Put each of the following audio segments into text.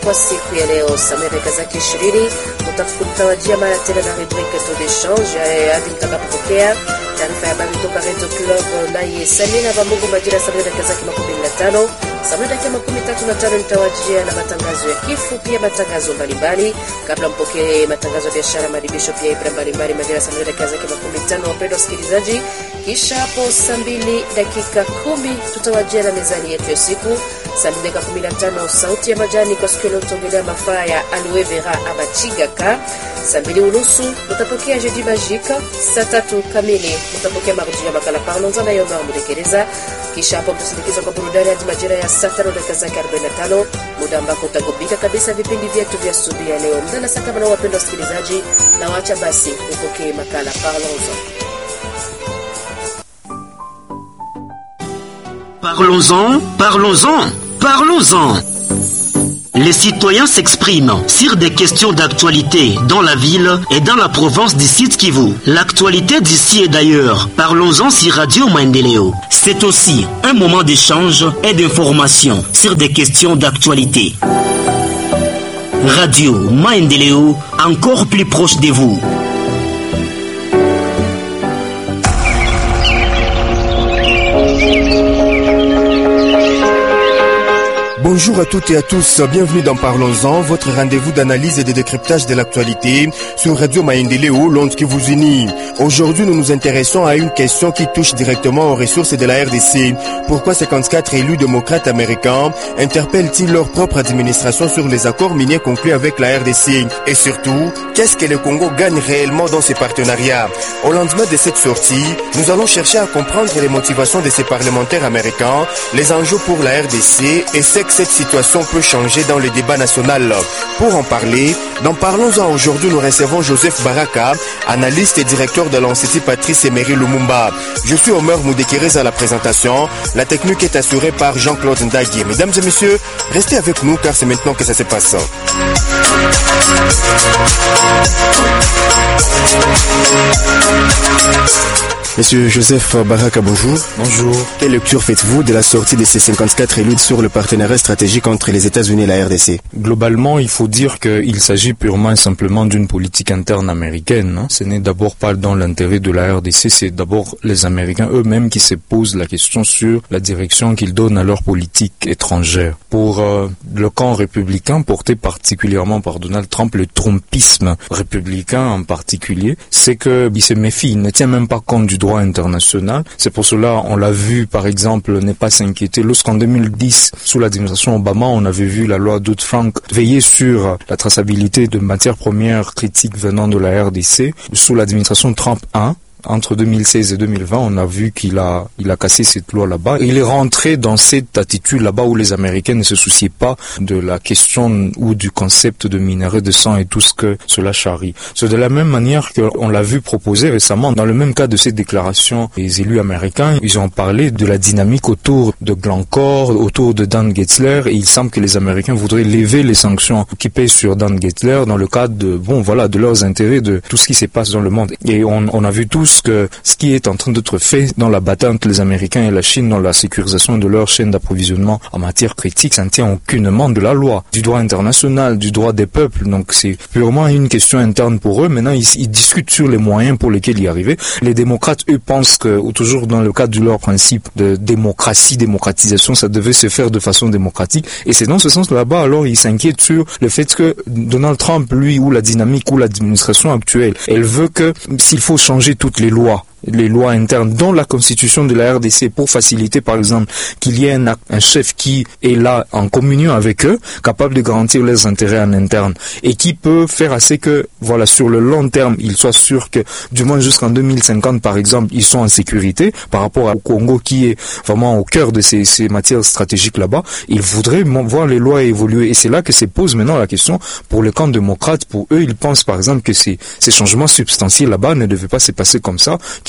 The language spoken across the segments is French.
Kwa siku ya leo saa dakika zake 20 mtawajia mara tena na rubrika to d'échange hadi mtakapopokea taarifa ya habari kutoka Radio Club naye Samina Bamungu majira saa dakika zake 15. Saa dakika 35 mtawajia na matangazo ya kifu pia matangazo mbalimbali. Kabla mpokee matangazo ya biashara madibisho pia ibra mbalimbali majira saa dakika zake 15. Wapendwa wasikilizaji, kisha hapo saa 2 dakika 10 tutawajia na mezani yetu ya siku. Saa 2 dakika 15 sauti ya majani kwa siku leo tuongelea mafaa ya aloe vera abachigaka. Saa 2:30 mtapokea jeudi magique. Saa 3 kamili mtapokea marudio ya makala Parlons-en na Yomar Mudekereza. Kisha hapo mtasindikiza kwa burudani hadi majira ya saa 5 dakika zake 45, muda ambako utagubika kabisa vipindi vyetu vya asubuhi ya leo. Mdana saa kama na wapendwa wasikilizaji, na waacha basi upokee makala Parlons-en. Parlons-en, parlons-en, parlons-en. Les citoyens s'expriment sur des questions d'actualité dans la ville et dans la province du Sud Kivu. L'actualité d'ici et d'ailleurs. Parlons-en sur Radio Maendeleo. C'est aussi un moment d'échange et d'information sur des questions d'actualité. Radio Maendeleo, encore plus proche de vous. Bonjour à toutes et à tous, bienvenue dans Parlons-en, votre rendez-vous d'analyse et de décryptage de l'actualité sur Radio Maendeleo, l'onde qui vous unit. Aujourd'hui, nous nous intéressons à une question qui touche directement aux ressources de la RDC. Pourquoi 54 élus démocrates américains interpellent-ils leur propre administration sur les accords miniers conclus avec la RDC? Et surtout, qu'est-ce que le Congo gagne réellement dans ces partenariats? Au lendemain de cette sortie, nous allons chercher à comprendre les motivations de ces parlementaires américains, les enjeux pour la RDC et ce que cette situation peut changer dans le débat national. Pour en parler, dans Parlons-en aujourd'hui, nous recevons Joseph Baraka, analyste et directeur de l'Institut Patrice Emery Lumumba. Je suis Omer Mudekereza à la présentation. La technique est assurée par Jean-Claude Ndagui. Mesdames et messieurs, restez avec nous car c'est maintenant que ça se passe. Monsieur Joseph Baraka, bonjour. Bonjour. Quelle lecture faites-vous de la sortie de ces 54 élus sur le partenariat stratégique entre les États-Unis et la RDC? Globalement, il faut dire qu'il s'agit purement et simplement d'une politique interne américaine. Ce n'est d'abord pas dans l'intérêt de la RDC, c'est d'abord les Américains eux-mêmes qui se posent la question sur la direction qu'ils donnent à leur politique étrangère. Pour le camp républicain, porté particulièrement par Donald Trump, le trumpisme républicain en particulier, c'est qu'il se méfie, il ne tient même pas compte du droit international. C'est pour cela, on l'a vu par exemple, ne pas s'inquiéter. Lorsqu'en 2010, sous l'administration Obama, on avait vu la loi Dodd-Frank veiller sur la traçabilité de matières premières critiques venant de la RDC. Sous l'administration Trump 1, entre 2016 et 2020, on a vu qu'il a cassé cette loi là-bas. Il est rentré dans cette attitude là-bas où les Américains ne se souciaient pas de la question ou du concept de minerais de sang et tout ce que cela charrie. C'est de la même manière qu'on l'a vu proposer récemment. Dans le même cas de cette déclaration, les élus américains, ils ont parlé de la dynamique autour de Glencore, autour de Dan Getzler, et il semble que les Américains voudraient lever les sanctions qui pèsent sur Dan Getzler dans le cadre de leurs intérêts, de tout ce qui se passe dans le monde. Et on a vu tous que ce qui est en train d'être fait dans la bataille entre les Américains et la Chine dans la sécurisation de leur chaîne d'approvisionnement en matière critique, ça ne tient aucunement de la loi, du droit international, du droit des peuples. Donc c'est purement une question interne pour eux. Maintenant, ils discutent sur les moyens pour lesquels y arriver. Les démocrates, eux, pensent que, toujours dans le cadre de leur principe de démocratie, démocratisation, ça devait se faire de façon démocratique. Et c'est dans ce sens là-bas, alors ils s'inquiètent sur le fait que Donald Trump, lui, ou la dynamique, ou l'administration actuelle, elle veut que, s'il faut changer toutes les lois internes dans la constitution de la RDC pour faciliter par exemple qu'il y ait un chef qui est là en communion avec eux, capable de garantir leurs intérêts en interne et qui peut faire assez que sur le long terme ils soient sûrs que du moins jusqu'en 2050 par exemple ils sont en sécurité par rapport au Congo qui est vraiment au cœur de ces matières stratégiques là-bas. Ils voudraient voir les lois évoluer et c'est là que se pose maintenant la question pour le camp démocrate. Pour eux, ils pensent par exemple que ces changements substantiels là-bas ne devaient pas se passer comme ça,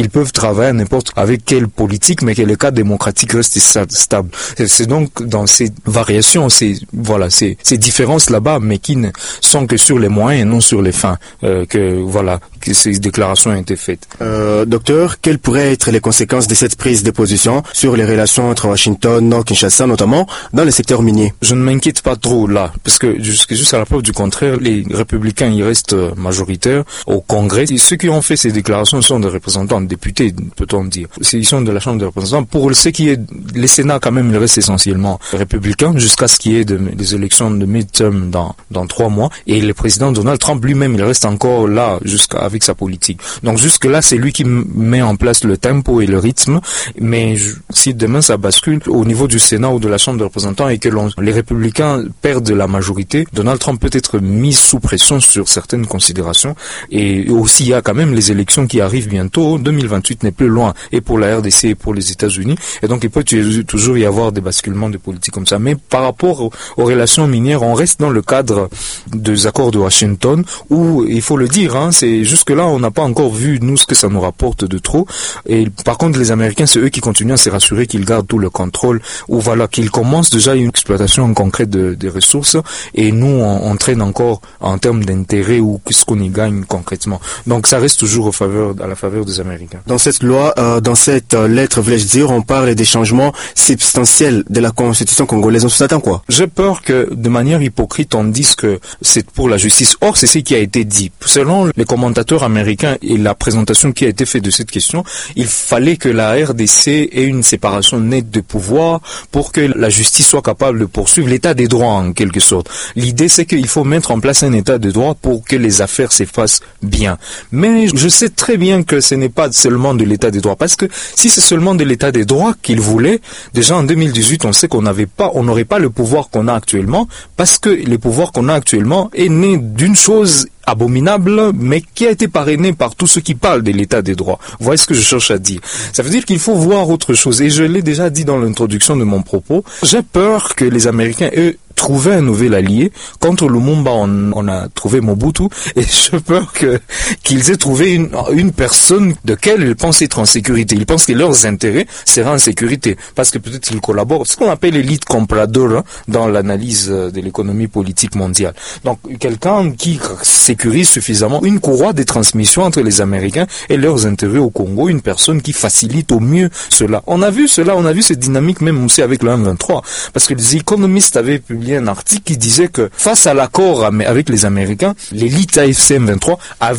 qu'ils peuvent travailler à n'importe avec quelle politique, mais que le cadre démocratique reste stable. C'est donc dans ces variations, ces différences là-bas, mais qui ne sont que sur les moyens et non sur les fins, que ces déclarations ont été faites. Docteur, quelles pourraient être les conséquences de cette prise de position sur les relations entre Washington et Kinshasa, notamment dans le secteur minier? Je ne m'inquiète pas trop là, parce que jusqu'à la preuve du contraire, les républicains y restent majoritaires au Congrès. Et ceux qui ont fait ces déclarations sont des représentants, députés, peut-on dire. Ils sont de la Chambre des représentants. Pour ce qui est, les Sénats quand même, il reste essentiellement républicain jusqu'à ce qu'il y ait des élections de midterm dans 3 mois. Et le président Donald Trump lui-même, il reste encore là avec sa politique. Donc jusque là, c'est lui qui met en place le tempo et le rythme. Mais si demain ça bascule au niveau du Sénat ou de la Chambre des représentants et que les républicains perdent la majorité, Donald Trump peut être mis sous pression sur certaines considérations. Et aussi, il y a quand même les élections qui arrivent bientôt. 2028 n'est plus loin, et pour la RDC et pour les États-Unis. Et donc, il peut toujours y avoir des basculements de politique comme ça. Mais par rapport aux relations minières, on reste dans le cadre des accords de Washington, où, il faut le dire, c'est jusque-là, on n'a pas encore vu, nous, ce que ça nous rapporte de trop. Et par contre, les Américains, c'est eux qui continuent à se rassurer qu'ils gardent tout le contrôle, ou qu'ils commencent déjà une exploitation concrète des ressources, et nous, on traîne encore en termes d'intérêt ou qu'est-ce qu'on y gagne concrètement. Donc, ça reste toujours à la faveur des Américains. Dans cette loi, dans cette lettre, voulais-je dire, on parle des changements substantiels de la Constitution congolaise. On s'attend quoi? J'ai peur que, de manière hypocrite, on dise que c'est pour la justice. Or, c'est ce qui a été dit. Selon les commentateurs américains et la présentation qui a été faite de cette question, il fallait que la RDC ait une séparation nette de pouvoir pour que la justice soit capable de poursuivre l'état des droits, en quelque sorte. L'idée, c'est qu'il faut mettre en place un état de droit pour que les affaires se fassent bien. Mais je sais très bien que ce n'est pas seulement de l'état des droits, parce que si c'est seulement de l'état des droits qu'il voulait, déjà en 2018, on sait qu'on n'aurait pas le pouvoir qu'on a actuellement, parce que le pouvoir qu'on a actuellement est né d'une chose abominable, mais qui a été parrainé par tous ceux qui parlent de l'état des droits. Vous voyez ce que je cherche à dire? Ça veut dire qu'il faut voir autre chose. Et je l'ai déjà dit dans l'introduction de mon propos. J'ai peur que les Américains, eux, trouver un nouvel allié. Contre Lumumba, on a trouvé Mobutu, et j'ai peur qu'ils aient trouvé une personne de laquelle ils pensent être en sécurité. Ils pensent que leurs intérêts seraient en sécurité, parce que peut-être qu'ils collaborent. Ce qu'on appelle l'élite comprador dans l'analyse de l'économie politique mondiale. Donc, quelqu'un qui sécurise suffisamment une courroie de transmission entre les Américains et leurs intérêts au Congo, une personne qui facilite au mieux cela. On a vu cette dynamique même aussi avec le M23, parce que les économistes avaient publié un article qui disait que face à l'accord avec les Américains, l'élite AFC M23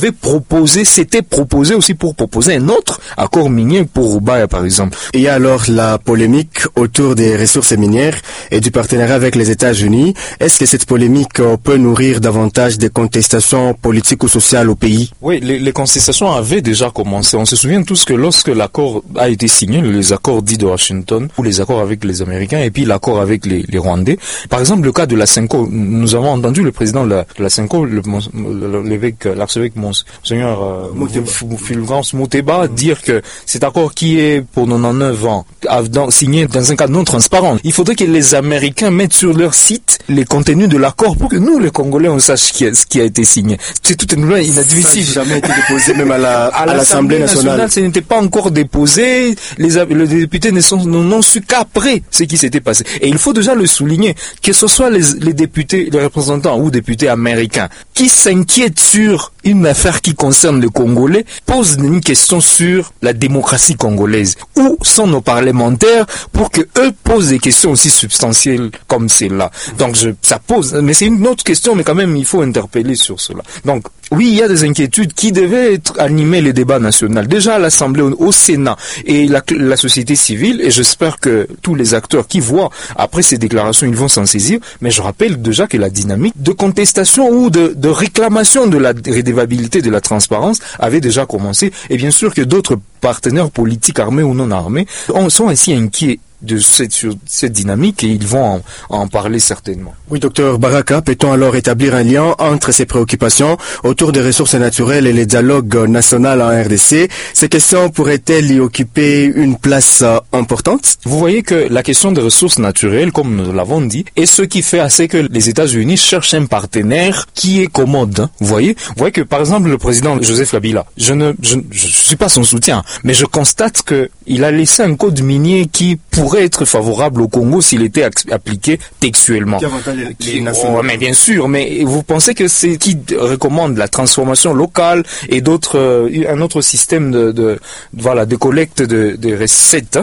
s'était proposé aussi pour proposer un autre accord minier pour Rubaya, par exemple. Il y a alors la polémique autour des ressources minières et du partenariat avec les États-Unis. Est-ce que cette polémique peut nourrir davantage des contestations politiques ou sociales au pays? Oui, les contestations avaient déjà commencé. On se souvient tous que lorsque l'accord a été signé, les accords dits de Washington, ou les accords avec les Américains, et puis l'accord avec les Rwandais, par exemple, le cas de la Senko, nous avons entendu le président de la Senko, l'archevêque Monseigneur Fulgence Muteba, dire que cet accord qui est pour 99 ans signé dans un cadre non transparent. Il faudrait que les Américains mettent sur leur site les contenus de l'accord pour que nous, les Congolais, on sache ce qui a été signé. C'est tout une loi inadmissible. Ça n'a jamais été déposé même à l'Assemblée nationale. Ça n'était pas encore déposé. Les députés n'ont su qu'après ce qui s'était passé. Et il faut déjà le souligner, que ce soit les députés, les représentants ou députés américains qui s'inquiètent sur une affaire qui concerne les Congolais, posent une question sur la démocratie congolaise. Où sont nos parlementaires pour que eux posent des questions aussi substantielles comme celle-là? Donc ça pose, mais c'est une autre question, mais quand même il faut interpeller sur cela. Donc oui, il y a des inquiétudes qui devaient animer les débats nationaux, déjà à l'Assemblée, au Sénat et la société civile, et j'espère que tous les acteurs qui voient après ces déclarations, ils vont s'en saisir. Mais je rappelle déjà que la dynamique de contestation ou de réclamation de la redevabilité de la transparence avait déjà commencé, et bien sûr que d'autres partenaires politiques armés ou non armés sont ainsi inquiets de cette dynamique, et ils vont en parler certainement. Oui, docteur Baraka, peut-on alors établir un lien entre ces préoccupations autour des ressources naturelles et les dialogues national en RDC? Ces questions pourraient-elles y occuper une place importante? Vous voyez que la question des ressources naturelles, comme nous l'avons dit, est ce qui fait assez que les États-Unis cherchent un partenaire qui est commode. Vous voyez que par exemple le président Joseph Kabila, je suis pas son soutien, Mais je constate que il a laissé un code minier qui pourrait être favorable au Congo s'il était appliqué textuellement. Qui avantage les nations. Mais bien sûr, mais vous pensez que c'est qui recommande la transformation locale et d'autres, un autre système de collecte de recettes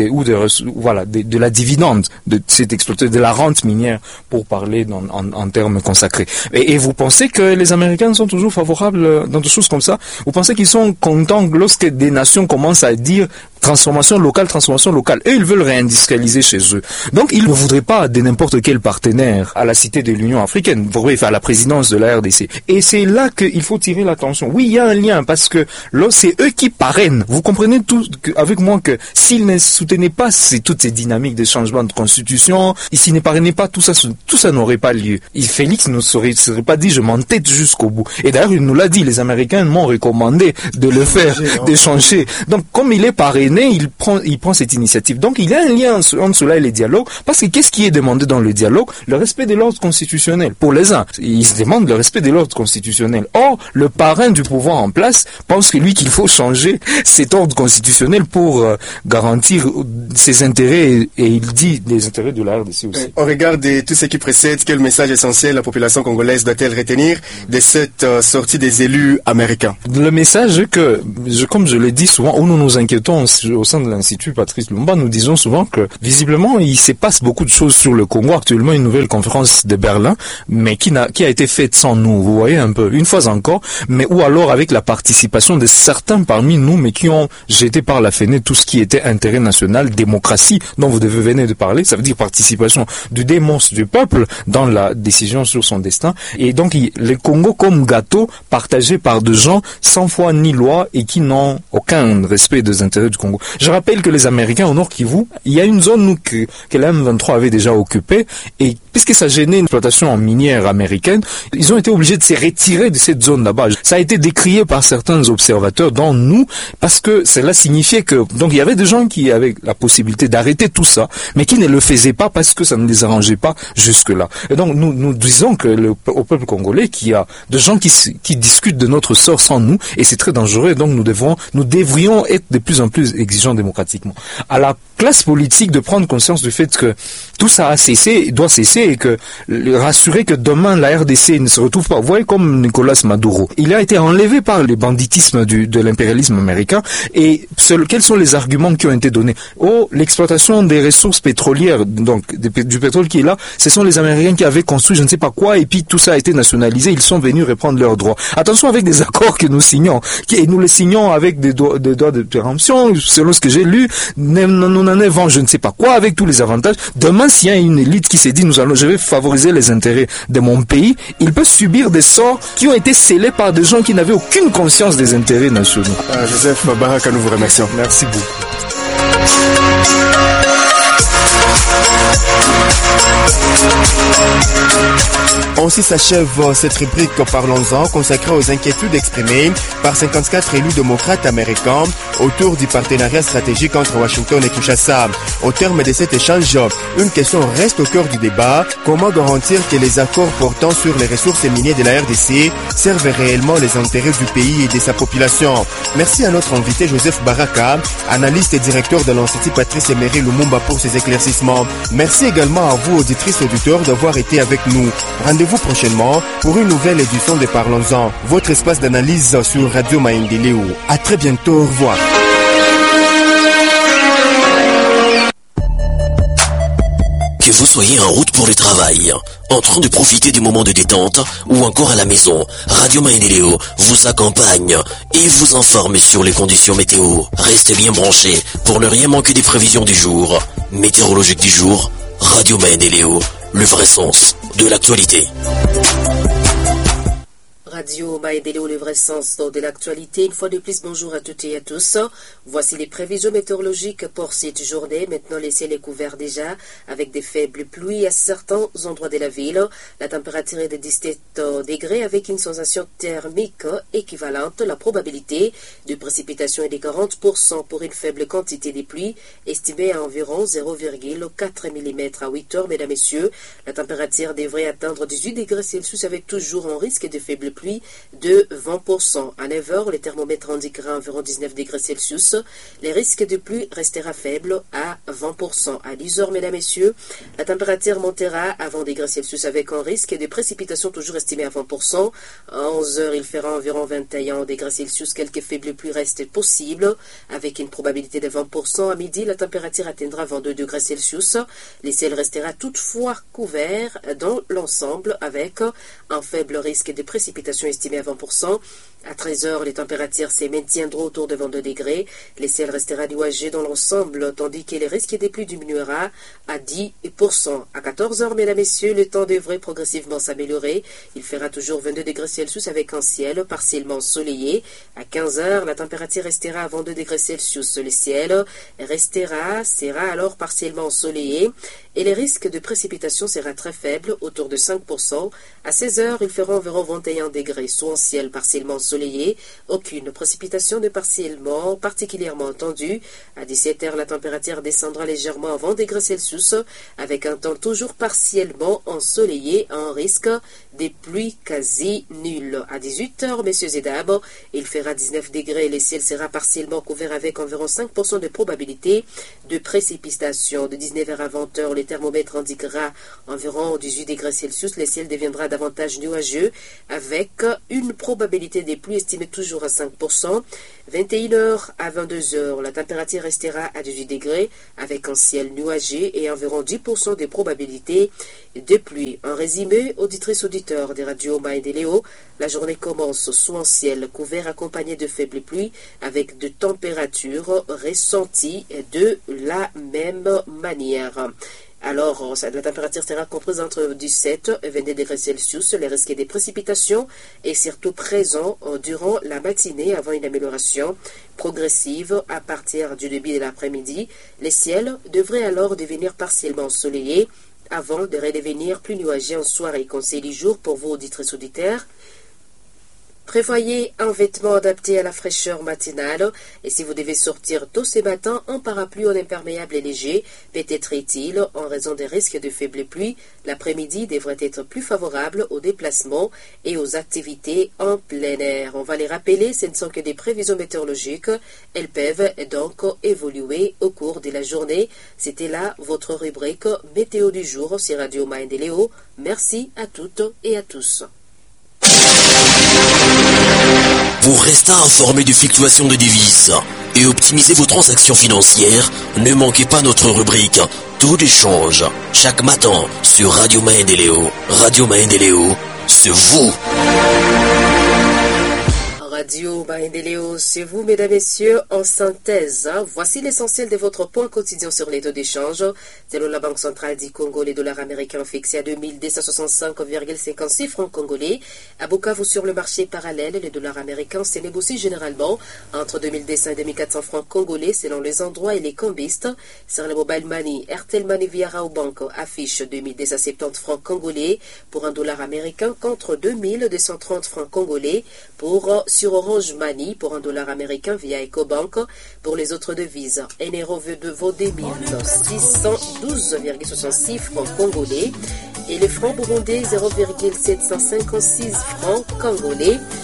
de la dividende de cette exploitation, de la rente minière pour parler en termes consacrés. Et vous pensez que les Américains sont toujours favorables dans des choses comme ça? Vous pensez qu'ils sont contents lorsque des nations commencent à dire transformation locale. Et ils veulent réindustrialiser chez eux. Donc, ils ne voudraient pas de n'importe quel partenaire à la cité de l'Union africaine, à la présidence de la RDC. Et c'est là qu'il faut tirer l'attention. Oui, il y a un lien, parce que là, c'est eux qui parrainent. Vous comprenez avec moi que s'ils ne soutenaient pas toutes ces dynamiques de changement de constitution, s'ils ne parrainaient pas tout ça n'aurait pas lieu. Et Félix ne serait pas dit, je m'entête jusqu'au bout. Et d'ailleurs, il nous l'a dit, les Américains m'ont recommandé de le faire, de changer. Donc, comme il est parrainé, il prend cette initiative. Donc, il y a un lien entre cela et les dialogues, parce que qu'est-ce qui est demandé dans le dialogue? Le respect de l'ordre constitutionnel. Pour les uns, ils se demandent le respect de l'ordre constitutionnel. Or, le parrain du pouvoir en place pense que lui, qu'il faut changer cet ordre constitutionnel pour garantir ses intérêts, et il dit les intérêts de la RDC aussi. Au regard de tout ce qui précède, quel message essentiel la population congolaise doit-elle retenir de cette sortie des élus américains? Le message que, comme je l'ai dit souvent, où nous nous inquiétons au sein de l'Institut Patrice Lumumba, nous disons souvent que visiblement il se passe beaucoup de choses sur le Congo. Actuellement, une nouvelle conférence de Berlin, mais qui a été faite sans nous, vous voyez un peu, une fois encore, mais ou alors avec la participation de certains parmi nous, mais qui ont jeté par la fenêtre tout ce qui était intérêt national, démocratie, dont vous venez de parler, ça veut dire participation du démons du peuple dans la décision sur son destin. Et donc, le Congo comme gâteau partagé par des gens sans foi ni loi et qui n'ont aucun respect des intérêts du Congo. Je rappelle que les Américains au Nord Kivu, il y a une zone que la M23 avait déjà occupée, et puisque ça gênait une exploitation en minière américaine, ils ont été obligés de se retirer de cette zone là-bas. Ça a été décrié par certains observateurs, dont nous, parce que cela signifiait que, donc il y avait des gens qui avaient la possibilité d'arrêter tout ça, mais qui ne le faisaient pas parce que ça ne les arrangeait pas jusque-là. Et donc nous disons que au peuple congolais, qu'il y a des gens qui discutent de notre sort sans nous, et c'est très dangereux, et donc nous devrions être de plus en plus exigeants démocratiquement. À la classe politique de prendre conscience du fait que tout ça a cessé, doit cesser, et que rassurer que demain la RDC ne se retrouve pas. Vous voyez, comme Nicolas Maduro, il a été enlevé par le banditisme de l'impérialisme américain, et quels sont les arguments qui ont été donnés? L'exploitation des ressources pétrolières, donc du pétrole qui est là, ce sont les Américains qui avaient construit je ne sais pas quoi, et puis tout ça a été nationalisé, ils sont venus reprendre leurs droits. Attention avec des accords que nous signons, et nous les signons avec des droits de péremption, selon ce que j'ai lu, nous en avons je ne sais pas quoi, avec tous les avantages. Demain, s'il y a une élite qui s'est dit, je vais favoriser les intérêts de mon pays, il peut subir des sorts qui ont été scellés par des gens qui n'avaient aucune conscience des intérêts nationaux. Joseph Baraka, nous vous remercions. Merci beaucoup. Ainsi s'achève cette rubrique Parlons-en, consacrée aux inquiétudes exprimées par 54 élus démocrates américains autour du partenariat stratégique entre Washington et Kinshasa. Au terme de cet échange, une question reste au cœur du débat: comment garantir que les accords portant sur les ressources minières de la RDC servent réellement les intérêts du pays et de sa population? Merci à notre invité Joseph Baraka, analyste et directeur de l'Institut Patrice Emery Lumumba, pour ses éclaircissements. Merci également à vous, auditrices et auditeurs, d'avoir été avec nous. Rendez-vous prochainement pour une nouvelle édition de Parlons-en, votre espace d'analyse sur Radio Maendeleo. À très bientôt, au revoir. Que vous soyez en route pour le travail, en train de profiter du moment de détente ou encore à la maison, Radio Maendeleo vous accompagne et vous informe sur les conditions météo. Restez bien branchés pour ne rien manquer des prévisions du jour. Météorologique du jour, Radio Maendeleo, le vrai sens de l'actualité. Radio Maendeleo, le vrai sens de l'actualité. Une fois de plus, bonjour à toutes et à tous. Voici les prévisions météorologiques pour cette journée. Maintenant, le ciel est couvert déjà avec des faibles pluies à certains endroits de la ville. La température est de 17 degrés avec une sensation thermique équivalente. La probabilité de précipitation est de 40% pour une faible quantité de pluie estimée à environ 0,4 mm à 8 heures. Mesdames, Messieurs, la température devrait atteindre 18 degrés Celsius avec toujours un risque de faible pluie pluie de 20%. À 9h, le thermomètre indiquera environ 19 degrés Celsius. Les risques de pluie restera faible à 20%. À 10h, mesdames, messieurs, la température montera à 20 degrés Celsius avec un risque de précipitation toujours estimé à 20%. À 11h, il fera environ 21 degrés Celsius. Quelques faibles pluies restent possibles avec une probabilité de 20%. À midi, la température atteindra 22 degrés Celsius. Le ciel restera toutefois couvert dans l'ensemble avec un faible risque de précipitation estimé à 20%. À 13h, les températures se maintiendront autour de 22 degrés. Le ciel restera nuageux dans l'ensemble, tandis que le risque des pluies diminuera à 10%. À 14h, mesdames, messieurs, le temps devrait progressivement s'améliorer. Il fera toujours 22 degrés Celsius avec un ciel partiellement ensoleillé. À 15h, la température restera à 22 degrés Celsius. Le ciel sera alors partiellement ensoleillé et le risque de précipitation sera très faible, autour de 5%. À 16h, il fera environ 21 degrés sous un ciel partiellement ensoleillé. Aucune précipitation de particulièrement entendue. À 17h, la température descendra légèrement à 20 degrés Celsius avec un temps toujours partiellement ensoleillé, un risque des pluies quasi nulles. À 18h, messieurs et dames, il fera 19 degrés et le ciel sera partiellement couvert avec environ 5% de probabilité de précipitation. De 19h à 20h, le thermomètre indiquera environ 18 degrés Celsius. Le ciel deviendra davantage nuageux avec une probabilité des pluies estimée toujours à 5%. 21h à 22h, la température restera à 18 degrés avec un ciel nuageux et environ 10% de probabilité de pluie. En résumé, auditrices auditeurs des radios Maendeleo, la journée commence sous un ciel couvert accompagné de faibles pluies avec de températures ressenties de la même manière. Alors, la température sera comprise entre 17 et 22 degrés Celsius. Les risques des précipitations est surtout présent durant la matinée avant une amélioration progressive à partir du début de l'après-midi. Les ciels devraient alors devenir partiellement ensoleillés avant de redevenir plus nuageux en soirée. Conseil du jour pour vous, auditrices auditeurs. Prévoyez un vêtement adapté à la fraîcheur matinale et si vous devez sortir tôt ce matin, un parapluie en imperméable et léger peut être utile en raison des risques de faibles pluies. L'après-midi devrait être plus favorable aux déplacements et aux activités en plein air. On va les rappeler, ce ne sont que des prévisions météorologiques. Elles peuvent donc évoluer au cours de la journée. C'était là votre rubrique Météo du jour sur Radio Maendeleo. Merci à toutes et à tous. Pour rester informé des fluctuations de devises et optimiser vos transactions financières, ne manquez pas notre rubrique Tout d'échange chaque matin sur Radio Maendeleo. Radio Maendeleo, c'est vous. Radio Maendeleo, c'est vous, mesdames, messieurs, en synthèse. Voici l'essentiel de votre point quotidien sur les taux d'échange. Selon la Banque centrale du Congo, les dollars américains fixés à 2265,56 francs congolais. À Bukavu, sur le marché parallèle, les dollars américains se négocient généralement entre 2200 et 2400 francs congolais selon les endroits et les cambistes. Sur le mobile money, Airtel Money via Raobank affiche 2270 francs congolais pour un dollar américain contre 2230 francs congolais sur Orange Money pour un dollar américain via EcoBank. Pour les autres devises, un euro vaut 2612,66 francs congolais et le franc burundais 0,756 francs congolais.